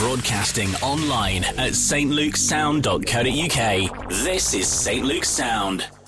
broadcasting online at stlukesound.co.uk. This is St. Luke's Sound.